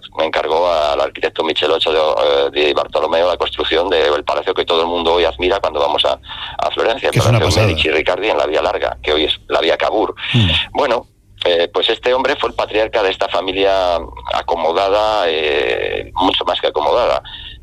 encargó al arquitecto Michelozzo di Bartolomeo la construcción del palacio que todo el mundo hoy admira cuando vamos a Florencia, el Palacio Medici Riccardi en la Vía Larga, que hoy es la Vía Cavour. Bueno, pues este hombre fue el patriarca de esta familia acomodada, mucho más que acomodada.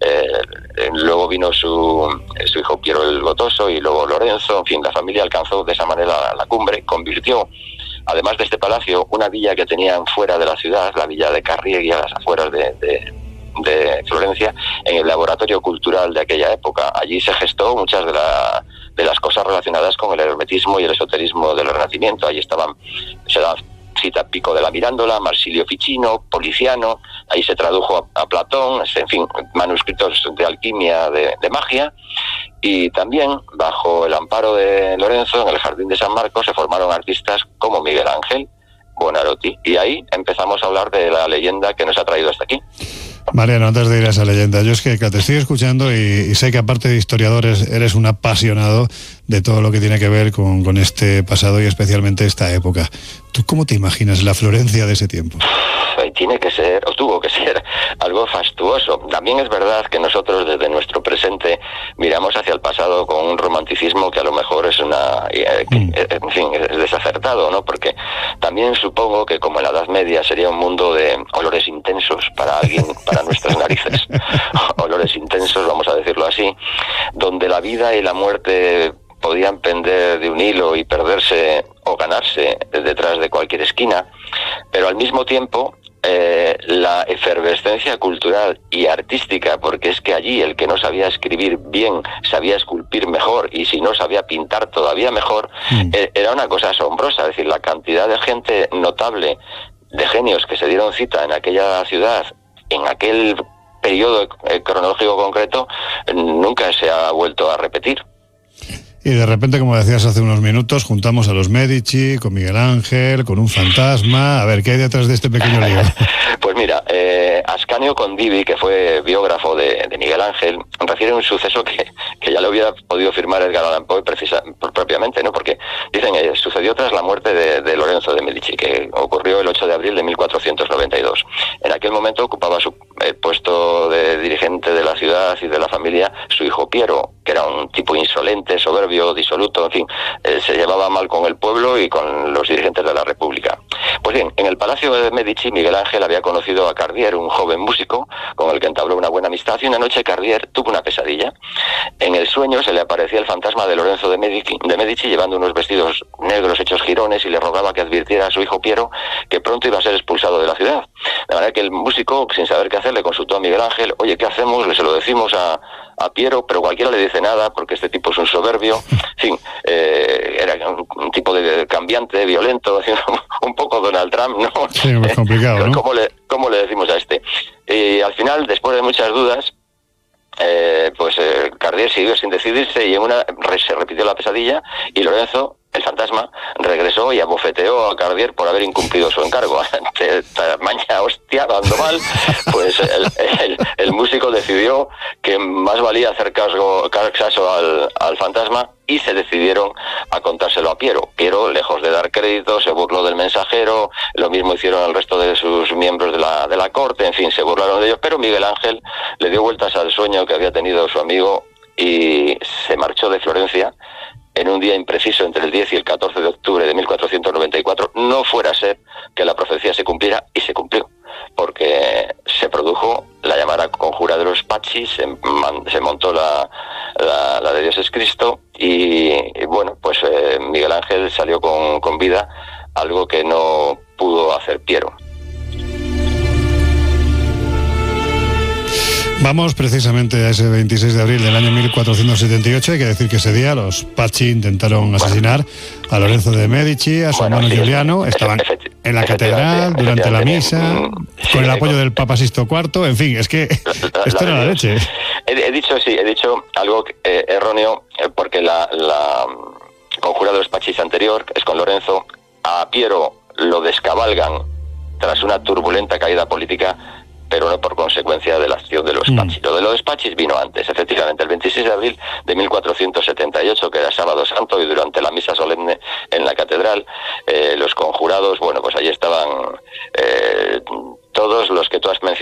Luego vino su hijo Piero el Gotoso y luego Lorenzo. En fin, la familia alcanzó de esa manera la cumbre. Convirtió, además de este palacio, una villa que tenían fuera de la ciudad, la villa de Carriegui, a las afueras de Florencia, en el laboratorio cultural de aquella época. Allí se gestó muchas de las cosas relacionadas con el hermetismo y el esoterismo del Renacimiento. Allí se daba cita Pico de la Mirandola, Marsilio Ficino, Policiano. Ahí se tradujo a Platón, en fin, manuscritos de alquimia, de magia. Y también, bajo el amparo de Lorenzo, en el Jardín de San Marcos, se formaron artistas como Miguel Ángel, Buonarroti. Y ahí empezamos a hablar de la leyenda que nos ha traído hasta aquí. Mariano, antes de ir a esa leyenda, yo es que te estoy escuchando y sé que aparte de historiadores eres un apasionado de todo lo que tiene que ver con este pasado y especialmente esta época. ¿Tú cómo te imaginas la Florencia de ese tiempo? Tiene que ser, o tuvo que ser, algo fastuoso. También es verdad que nosotros desde nuestro presente miramos hacia el pasado con un romanticismo que a lo mejor es en fin, es desacertado, ¿no? Porque también supongo que como en la Edad Media sería un mundo de olores intensos para alguien, para nuestras narices, olores intensos, vamos a decirlo así, donde la vida y la muerte podían pender de un hilo y perderse o ganarse detrás de cualquier esquina, pero al mismo tiempo la efervescencia cultural y artística, porque es que allí el que no sabía escribir bien sabía esculpir mejor, y si no sabía pintar todavía mejor, era una cosa asombrosa. Es decir, la cantidad de gente notable, de genios que se dieron cita en aquella ciudad, en aquel periodo cronológico concreto, nunca se ha vuelto a repetir. Y de repente, como decías hace unos minutos, juntamos a los Medici, con Miguel Ángel, con un fantasma. A ver, ¿qué hay detrás de este pequeño lío? Pues mira, Ascanio Condivi, que fue biógrafo de Miguel Ángel, refiere un suceso que ya lo hubiera podido firmar Edgar Allan Poe propiamente, ¿no? Porque dicen, sucedió tras la muerte de Lorenzo de Medici, que ocurrió el 8 de abril de 1492. En aquel momento ocupaba el puesto de dirigente de la ciudad y de la familia su hijo Piero, que era un tipo insolente, soberbio, disoluto, en fin, se llevaba mal con el pueblo y con los dirigentes de la República. Pues bien, en el Palacio de Medici, Miguel Ángel había conocido a Cardier, un joven músico con el que entabló una buena amistad, y una noche Cardier tuvo una pesadilla. En el sueño se le aparecía el fantasma de Lorenzo de Medici llevando unos vestidos negros hechos jirones, y le rogaba que advirtiera a su hijo Piero que pronto iba a ser expulsado de la ciudad. De manera que el músico, sin saber qué hacer, le consultó a Miguel Ángel: oye, ¿qué hacemos? Se lo decimos a Piero, pero cualquiera le dice nada porque este tipo es un soberbio. En fin, era un tipo de cambiante, violento, un poco Donald Trump, ¿no? Sí, muy complicado, ¿no? ¿Cómo le decimos a este? Y al final, después de muchas dudas, Cardier siguió sin decidirse, y en una se repitió la pesadilla, y Lorenzo, el fantasma, regresó y abofeteó a Cardier por haber incumplido su encargo. Ante tamaña hostia, dando mal, pues el músico decidió que más valía hacer caso al fantasma, y se decidieron a contárselo a Piero. Piero, lejos de dar crédito, se burló del mensajero. Lo mismo hicieron el resto de sus miembros de la corte. En fin, se burlaron de ellos, pero Miguel Ángel le dio vueltas al sueño que había tenido su amigo y se marchó de Florencia en un día impreciso entre el 10 y el 14 de octubre de 1494, no fuera a ser que la profecía se cumpliera, y se cumplió, porque se produjo la llamada conjura de los Pazzi, se montó la de Dios es Cristo, y bueno, pues Miguel Ángel salió con vida, algo que no pudo hacer Piero. Vamos precisamente a ese 26 de abril del año 1478. Hay que decir que ese día los Pazzi intentaron asesinar a Lorenzo de Medici, a su hermano Giuliano. Estaban en la catedral durante la misa, con el apoyo del Papa Sixto IV. En fin, es que esto era la leche. He dicho algo erróneo, porque la conjura de los Pazzi anterior es con Lorenzo. A Piero lo descabalgan tras una turbulenta caída política, pero no por consecuencia de la acción de los Pazzi. Lo de los Pazzi vino antes, efectivamente, el 26 de abril de 1478, que era Sábado Santo, y durante la misa solemne en la catedral, los conjurados, bueno, pues allí estaban todos los que tú has mencionado.